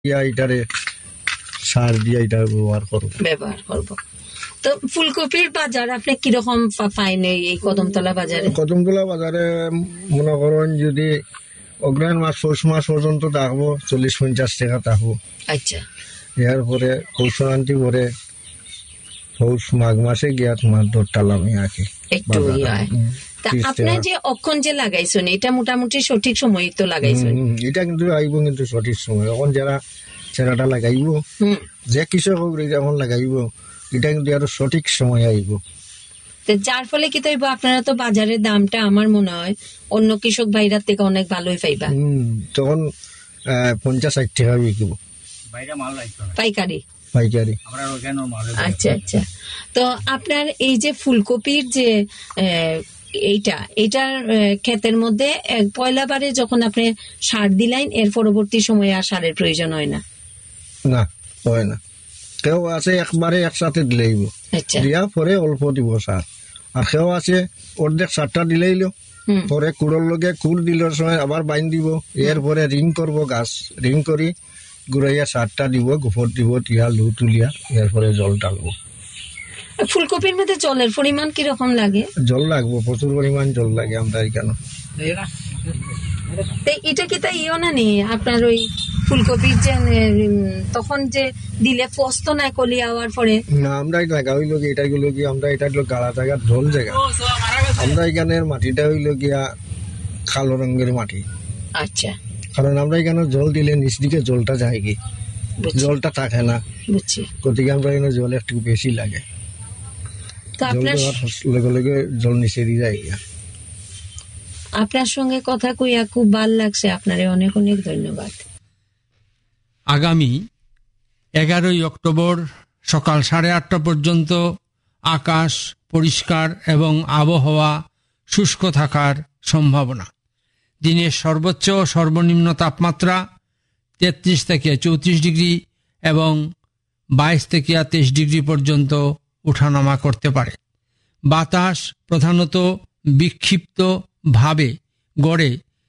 এটারে সার দিয়ে এটা ব্যবহার করব। তো ফুলকপির বাজার আপনি কিরকম পাইন এই কদমতলা বাজারে? কদমতলা বাজারে মনে করেন যদি অগ্রহায়ণ মাস পৌষ মাস পর্যন্ত থাকবো 40-50 টাকা থাকবো। আচ্ছা, এরপরে পৌষ সংক্রান্তি পরে পৌষ মাঘ মাসে গিয়া তোমার দরটালামি আঁকে একটু আপনার যে অক্ষণ যে লাগাইছেন এটা মোটামুটি সঠিক সময় তো লাগাইছেন? এটা কিন্তু আইব কিন্তু সঠিক সময়। এখন যারা চেরাটা লাগাইব, যে কৃষক এখন লাগাইব, এটা কিন্তু আরো সঠিক সময় আইব। যার ফলে কি তাইব আপনারা তো বাজারের দামটা আমার মনে হয় অন্য কৃষক ভাইরা থেকে অনেক ভালোই পাইবা। তখন 50-60 টাকা বিকিব পাইকারি। আচ্ছা আচ্ছা। তো আপনার এই যে ফুলকপির যে এইটার ক্ষেতের মধ্যে পয়লা বারে যখন আপনি সার দিলেন এর পরবর্তী সময়ে আর সারের প্রয়োজন হয় না? না, হয় না। কেউ আছে একবারে একসাথে দিলেইব, দিয়া পরে অল্প দিব সার। আর কেউ আছে অর্ধেক সারটা দিলেইল, পরে কুড়োর লগে কুড় দিলের সময় আবার বাইন দিব, এরপরে রিং করব গাছ, রিং করি গুড়াইয়া সারটা দিব, গোবর দিব, টিয়া লু তুলিয়া এরপরে জল ডালবো। ফুলকপির মধ্যে জলের পরিমাণ কিরকম লাগে? জল লাগবো, প্রচুর পরিমাণ জল লাগে আমরা এখানে। এটা কি তাই ইও না নি আপনার ওই ফুলকপির যে তখন যে দিলে ফস্ত না কলি আওয়ার পরে? না, আমরা জায়গা হইল কি এটা হইল কি আমরা এটা হইলো গাড়া জায়গা, ঢোল জায়গা। আমরা এখানের মাটিটা হইল গিয়া কালো রঙের মাটি। আচ্ছা। কারণ আমরা এখানে জল দিলে নিচ দিকে জলটা যায় কি, জলটা থাকে না, গতিকে আমরা এখানে জল একটু বেশি লাগে, লগে লগে জল নিচে দিয়ে যায় গিয়া। আপনার সঙ্গে কথা কইয়া খুব ভালো লাগছে, আপনারে অনেক অনেক ধন্যবাদ। আগামী 11ই অক্টোবর সকাল 8:30 পর্যন্ত আকাশ পরিষ্কার এবং আবহাওয়া শুষ্ক থাকার সম্ভাবনা। দিনের সর্বোচ্চ সর্বনিম্ন তাপমাত্রা 33 থেকে 34 ডিগ্রি এবং 22 থেকে 23 ডিগ্রি পর্যন্ত ওঠানামা করতে পারে। বাতাস প্রধানত বিক্ষিপ্ত ভাবে গড়ে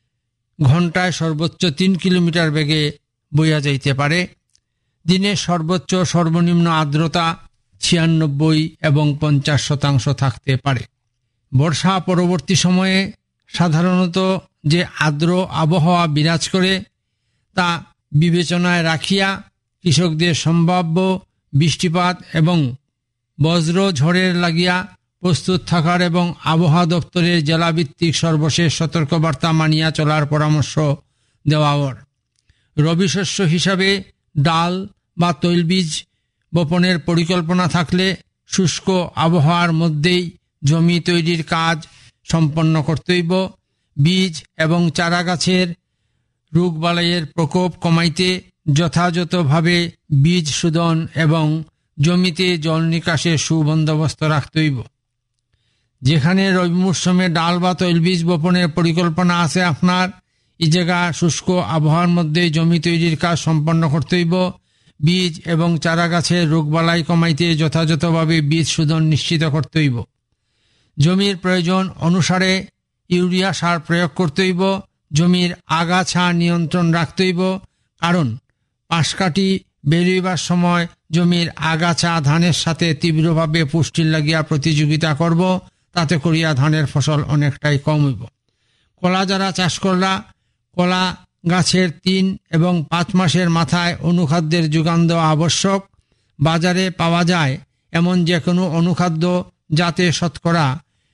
ঘন্টায় সর্বোচ্চ 3 কিলোমিটার বেগে বইয়া যাইতে পারে। দিনের সর্বোচ্চ সর্বনিম্ন আর্দ্রতা 96 এবং 50% থাকতে পারে। বর্ষা পরবর্তী সময়ে সাধারণত যে আর্দ্র আবহাওয়া বিরাজ করে তা বিবেচনায় রাখিয়া কৃষকদের সম্ভাব্য বৃষ্টিপাত এবং বজ্র ঝড়ের লাগিয়া প্রস্তুত থাকার এবং আবহাওয়া দপ্তরের জেলাভিত্তিক সর্বশেষ সতর্কবার্তা মানিয়া চলার পরামর্শ দেওয়া। রবি শস্য হিসাবে ডাল বা তৈলবীজ বপনের পরিকল্পনা থাকলে শুষ্ক আবহাওয়ার মধ্যেই জমি তৈরির কাজ সম্পন্ন করতেইব। বীজ এবং চারা গাছের রোগবালাইয়ের প্রকোপ কমাইতে যথাযথভাবে বীজ শোধন এবং জমিতে জল নিকাশের সুবন্দোবস্ত রাখতেইব। যেখানে রবি মৌসুমে ডাল বা তৈলবীজ বপনের পরিকল্পনা আছে আপনার, এই জায়গা শুষ্ক আবহাওয়ার মধ্যে জমি তৈরির কাজ সম্পন্ন করতেইব। বীজ এবং চারা গাছের রোগবালাই কমাইতে যথাযথভাবে বীজ শোধন নিশ্চিত করতেইব। জমির প্রয়োজন অনুসারে ইউরিয়া সার প্রয়োগ করতেইব। জমির আগাছা নিয়ন্ত্রণ রাখতেইব, কারণ পাশকাঠি বেরোইবার সময় জমির আগাছা ধানের সাথে তীব্রভাবে পুষ্টির লাগিয়া প্রতিযোগিতা করব, তাতে করিয়া ধানের ফসল অনেকটাই কম হইব। কলা যারা চাষ করলা, কলা গাছের 3 এবং 5 মাসের মাথায় অনুখাদ্যের যোগান দেওয়া আবশ্যক। বাজারে পাওয়া যায় এমন যে কোনো অনুখাদ্য যাতে শতকরা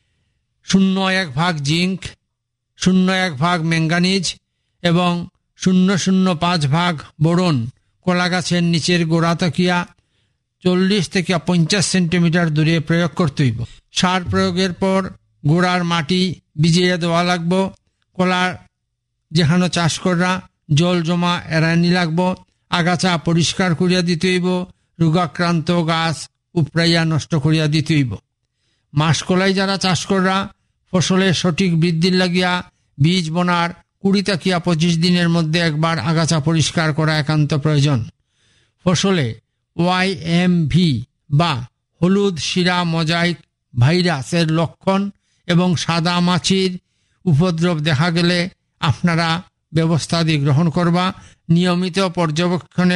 0.1 ভাগ জিঙ্ক, 0.1 ভাগ ম্যাঙ্গানিজ এবং 0.05 ভাগ বোরন কলা গাছের নিচের গোড়া তকিয়া 40 থেকে 50 সেন্টিমিটার দূরে প্রয়োগ করতে হইব। সার প্রয়োগের পর গোড়ার মাটি ভিজিয়ে দেওয়া লাগব। কলার যেখানে চাষ করা জল জমা এড়ানি লাগব। আগাছা পরিষ্কার করিয়া দিতে হইব। রোগাক্রান্ত গাছ উপড়াইয়া নষ্ট করিয়া দিতে হইব। মাসকলাই যারা চাষ করা ফসলের সঠিক বৃদ্ধির লাগিয়া বীজ বোনার 20 থেকে 25 দিনের মধ্যে একবার আগাছা পরিষ্কার করা একান্ত প্রয়োজন। ফসলে YMV বা হলুদ শিরা মোজাইক ভাইরাসের লক্ষণ এবং সাদা মাছির উপদ্রব দেখা গেলে আপনারা ব্যবস্থাদি গ্রহণ করবা। নিয়মিত পর্যবেক্ষণে